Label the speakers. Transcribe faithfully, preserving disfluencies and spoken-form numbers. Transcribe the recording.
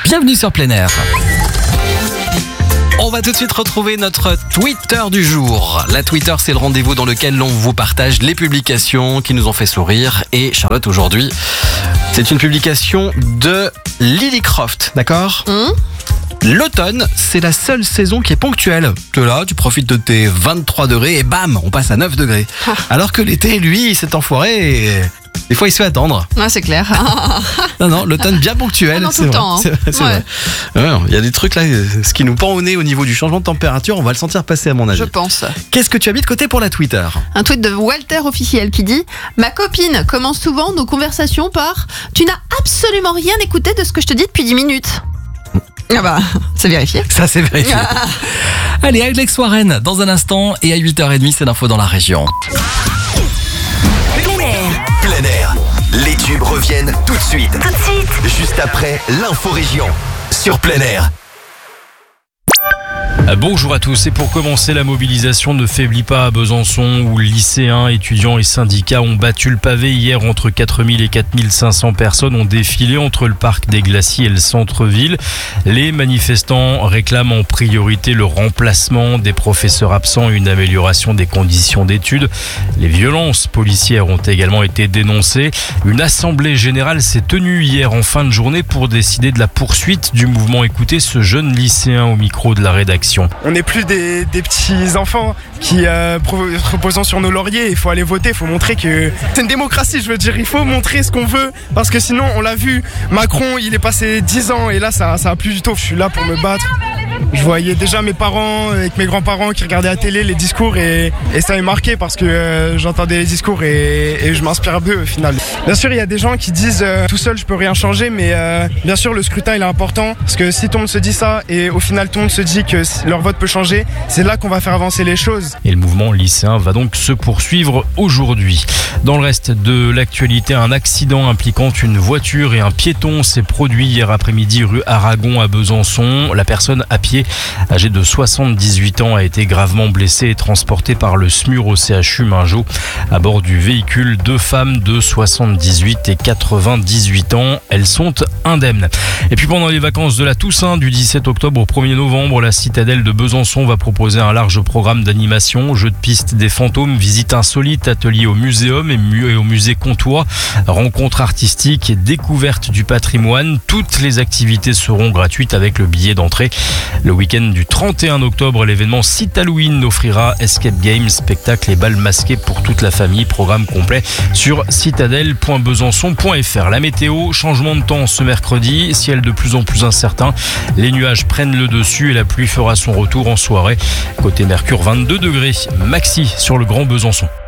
Speaker 1: Bienvenue sur Plein Air. On va tout de suite retrouver notre Twitter du jour. La Twitter, c'est le rendez-vous dans lequel on vous partage les publications qui nous ont fait sourire. Et Charlotte, aujourd'hui, c'est une publication de Lily Croft, d'accord ?
Speaker 2: Mmh.
Speaker 1: L'automne, c'est la seule saison qui est ponctuelle. Tu es là, tu profites de tes vingt-trois degrés et bam, on passe à neuf degrés.
Speaker 2: Ah.
Speaker 1: Alors que l'été, lui, s'est enfoiré et des fois il se fait attendre.
Speaker 2: Ouais, c'est clair.
Speaker 1: Non, non, l'automne bien ponctuel.
Speaker 2: Ah non, tout
Speaker 1: c'est
Speaker 2: le
Speaker 1: vrai.
Speaker 2: temps, hein.
Speaker 1: C'est, c'est
Speaker 2: Ouais.
Speaker 1: vrai. Ouais, il y a des trucs là, ce qui nous pend au nez au niveau du changement de température, on va le sentir passer à mon avis.
Speaker 2: Je pense.
Speaker 1: Qu'est-ce que tu as mis de côté pour la Twitter ?
Speaker 2: Un tweet de Walter officiel qui dit « Ma copine commence souvent nos conversations par « Tu n'as absolument rien écouté de ce que je te dis depuis dix minutes. » Ah bah, c'est vérifié.
Speaker 1: Ça c'est vérifié. Allez, Alex Warren dans un instant et à huit heures trente, c'est l'info dans la région.
Speaker 3: Plein air. Les tubes reviennent tout de suite.
Speaker 4: Tout de suite.
Speaker 3: Juste après l'info région. Sur Plein air.
Speaker 5: Bonjour à tous, et pour commencer, la mobilisation ne faiblit pas à Besançon où lycéens, étudiants et syndicats ont battu le pavé hier. Entre quatre mille et quatre mille cinq cents personnes ont défilé entre le parc des Glaciers et le centre-ville. Les manifestants réclament en priorité le remplacement des professeurs absents et une amélioration des conditions d'études. Les violences policières ont également été dénoncées. Une assemblée générale s'est tenue hier en fin de journée pour décider de la poursuite du mouvement. Écoutez ce jeune lycéen au micro de la rédaction.
Speaker 6: On n'est plus des, des petits enfants qui euh, reposant sur nos lauriers. Il faut aller voter, il faut montrer que c'est une démocratie, je veux dire. Il faut montrer ce qu'on veut parce que sinon, on l'a vu, Macron, il est passé dix ans et là, ça, ça a plus du tout. Je suis là pour me battre. Je voyais déjà mes parents avec mes grands-parents qui regardaient à la télé les discours et, et ça m'a marqué parce que euh, j'entendais les discours et, et je m'inspire d'eux au final. Bien sûr, il y a des gens qui disent euh, tout seul je peux rien changer, mais euh, bien sûr le scrutin il est important parce que si tout le monde se dit ça et au final tout le monde se dit que leur vote peut changer, c'est là qu'on va faire avancer les choses.
Speaker 5: Et le mouvement lycéen va donc se poursuivre aujourd'hui. Dans le reste de l'actualité, un accident impliquant une voiture et un piéton s'est produit hier après-midi rue Aragon à Besançon. La personne à pied, âgée de soixante-dix-huit ans, a été gravement blessée et transportée par le S M U R au C H U Mingeot. À bord du véhicule, deux femmes de soixante-dix-huit et quatre-vingt-dix-huit ans. Elles sont indemnes. Et puis pendant les vacances de la Toussaint, du dix-sept octobre au premier novembre, la citadelle de Besançon va proposer un large programme d'animation, jeux de piste des fantômes, visites insolites, ateliers au muséum et au musée Comtois, rencontres artistiques et découvertes du patrimoine. Toutes les activités seront gratuites avec le billet d'entrée. Le week-end du trente et un octobre, l'événement Site Halloween offrira escape games, spectacles et balles masquées pour toute la famille. Programme complet sur citadelle point besançon point f r. La météo, changement de temps ce mercredi, ciel de plus en plus incertain. Les nuages prennent le dessus et la pluie fera son retour en soirée. Côté Mercure, vingt-deux degrés maxi sur le Grand Besançon.